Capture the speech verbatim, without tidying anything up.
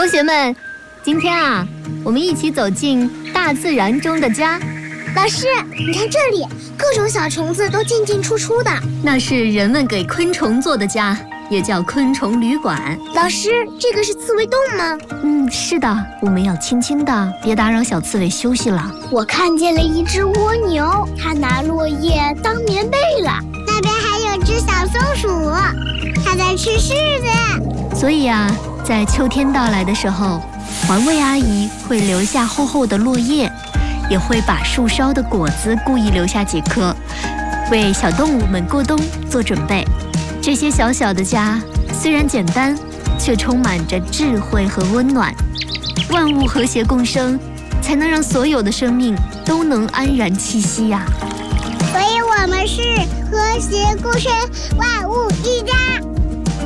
同学们，今天啊，我们一起走进大自然中的家。 老师，你看这里，各种小虫子都进进出出的。 那是人们给昆虫做的家，也叫昆虫旅馆。 老师，这个是刺猬洞吗？ 嗯，是的，我们要轻轻的，别打扰小刺猬休息了。 我看见了一只蜗牛，它拿落叶当棉被了。 那边还有只小松鼠，它在吃柿子。 所以啊，在秋天到来的时候，环卫阿姨会留下厚厚的落叶，也会把树梢的果子故意留下几颗，为小动物们过冬做准备。这些小小的家虽然简单，却充满着智慧和温暖。万物和谐共生，才能让所有的生命都能安然栖息呀。 所以我们是和谐共生，万物一家。